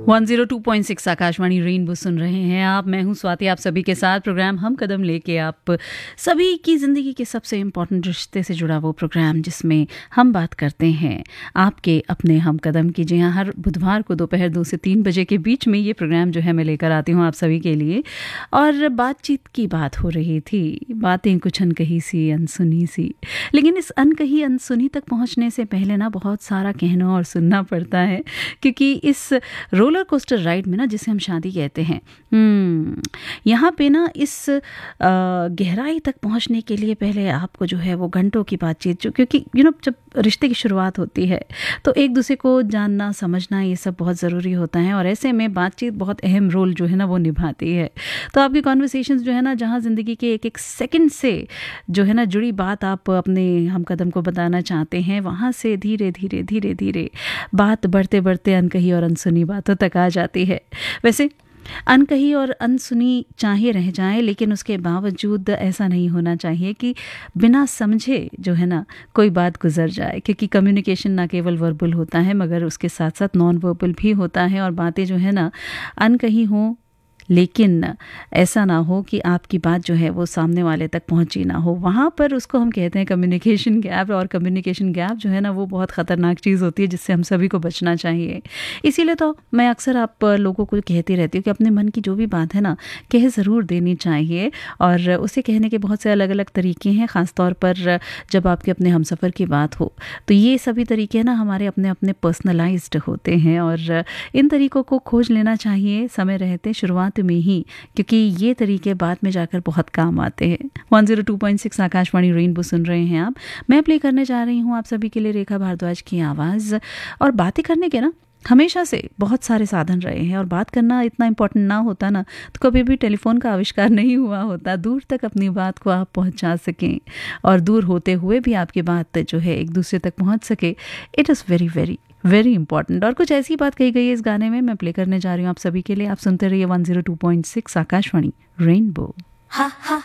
102.6 Akashvani rainbow सुन रहे हैं आप। मैं हूं स्वाति, आप सभी के साथ प्रोग्राम हम कदम लेके आप सभी की ज़िंदगी के सबसे इम्पोर्टेंट रिश्ते से जुड़ा वो प्रोग्राम जिसमें हम बात करते हैं आपके अपने हम कदम की। जी हाँ, हर बुधवार को दोपहर 2 से 3 बजे के बीच में ये प्रोग्राम जो है मैं लेकर आती हूँ आप सभी के लिए। और बातचीत की बात हो रही थी, बातें कुछ अनकही सी अनसुनी सी, लेकिन इस अनकही अनसुनी तक पहुँचने से पहले ना बहुत सारा कहना और सुनना पड़ता है, क्योंकि इस रोलर कोस्टर राइड में ना, जिसे हम शादी कहते हैं, यहाँ पे ना इस गहराई तक पहुँचने के लिए पहले आपको जो है वो घंटों की बातचीत, जो क्योंकि जब रिश्ते की शुरुआत होती है तो एक दूसरे को जानना समझना ये सब बहुत ज़रूरी होता है, और ऐसे में बातचीत बहुत अहम रोल जो है ना वो निभाती है। तो आपकी कॉन्वर्सेशंस जो है ना, जहाँ ज़िंदगी के एक एक सेकंड से जो है ना जुड़ी बात आप अपने हम कदम को बताना चाहते हैं, वहाँ से धीरे धीरे धीरे धीरे बात बढ़ते बढ़ते अनकही और अनसुनी बातों तक आ जाती है। वैसे अनकही और अनसुनी चाहे रह जाए, लेकिन उसके बावजूद ऐसा नहीं होना चाहिए कि बिना समझे जो है ना कोई बात गुजर जाए, क्योंकि कम्युनिकेशन ना केवल वर्बल होता है मगर उसके साथ साथ नॉन वर्बल भी होता है। और बातें जो है ना अनकही हों, लेकिन ऐसा ना हो कि आपकी बात जो है वो सामने वाले तक पहुंची ना हो, वहाँ पर उसको हम कहते हैं कम्युनिकेशन गैप। और कम्युनिकेशन गैप जो है ना वो बहुत ख़तरनाक चीज़ होती है, जिससे हम सभी को बचना चाहिए। इसीलिए तो मैं अक्सर आप लोगों को कहती रहती हूँ कि अपने मन की जो भी बात है ना कह ज़रूर देनी चाहिए, और उसे कहने के बहुत से अलग अलग तरीके हैं। ख़ास तौर पर जब आपके अपने हमसफ़र की बात हो तो ये सभी तरीके ना हमारे अपने अपने पर्सनलाइज्ड होते हैं, और इन तरीक़ों को खोज लेना चाहिए समय रहते, शुरुआत में ही, क्योंकि ये तरीके बाद में जाकर बहुत काम आते हैं। 102.6 आकाशवाणी रेनबो सुन रहे हैं आप। मैं प्ले करने जा रही हूँ आप सभी के लिए रेखा भारद्वाज की आवाज़। और बातें करने के ना हमेशा से बहुत सारे साधन रहे हैं, और बात करना इतना इम्पोर्टेंट ना होता ना तो कभी भी टेलीफोन का आविष्कार नहीं हुआ होता। दूर तक अपनी बात को आप पहुंचा सकें, और दूर होते हुए भी आपकी बात जो है एक दूसरे तक पहुंच सके, it is very very very important. और कुछ ऐसी बात कही गई है इस गाने में, मैं प्ले करने जा रही हूँ आप सभी के लिए। आप सुनते रहिए 102.6 आकाशवाणी रेनबो। हा हा